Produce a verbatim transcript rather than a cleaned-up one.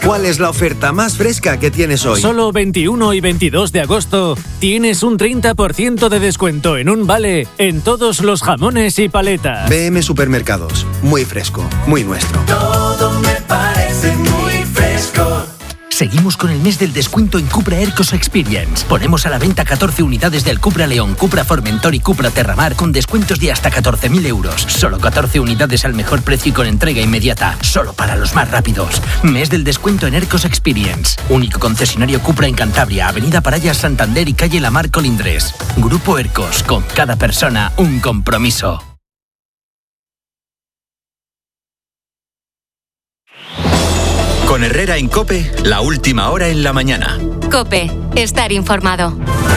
¿Cuál es la oferta más fresca que tienes hoy? Solo veintiuno y veintidós de agosto tienes un treinta por ciento de descuento en un vale en todos los jamones y paletas. B M Supermercados. Muy fresco, muy nuestro. Todo me parece muy fresco. Seguimos con el mes del descuento en Cupra Aircross Experience. Ponemos a la venta catorce unidades del Cupra León, Cupra Formentor y Cupra Terramar con descuentos de hasta catorce mil euros. Solo catorce unidades al mejor precio y con entrega inmediata. Solo para los más rápidos. Mes del descuento en Aircross Experience. Único concesionario Cupra en Cantabria, Avenida Parallas Santander y calle Lamar Colindres. Grupo Aircross, con cada persona un compromiso. Con Herrera en COPE, la última hora en la mañana. COPE, estar informado.